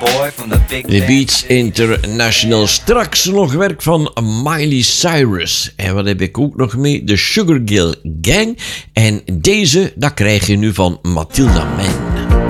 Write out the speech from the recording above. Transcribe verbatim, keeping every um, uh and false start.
The Beats International. Straks nog werk van Miley Cyrus. En wat heb ik ook nog mee? De Sugar Hill Gang. En deze, dat krijg je nu van Matilda Mann.